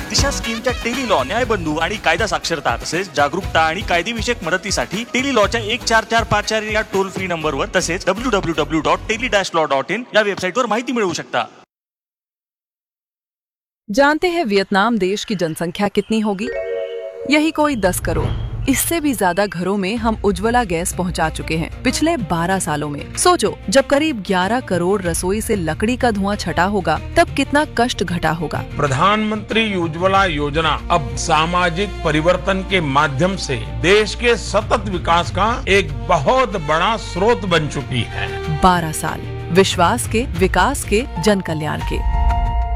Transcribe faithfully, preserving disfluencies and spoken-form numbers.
दिशा स्कीमच्या tele law, न्यायबंधू आणि कायदा साक्षरता तसेच जागरूकता आणि कायदेविषयक मदतीसाठी टेली लॉच्या एक चार चार पाच चार या टोल फ्री नंबरवर तसेच W W W dot tele dash law dot in या वेबसाईटवर माहिती मिळवू शकता। जानते हैं वियतनाम देश की जनसंख्या कितनी होगी? यही कोई दस करोड़। इससे भी ज्यादा घरों में हम उज्ज्वला गैस पहुंचा चुके हैं पिछले बारह सालों में। सोचो, जब करीब ग्यारह करोड़ रसोई से लकड़ी का धुआं छटा होगा तब कितना कष्ट घटा होगा। प्रधानमंत्री उज्ज्वला योजना अब सामाजिक परिवर्तन के माध्यम से देश के सतत विकास का एक बहुत बड़ा स्रोत बन चुकी है। बारह साल विश्वास के, विकास के, जन कल्याण के।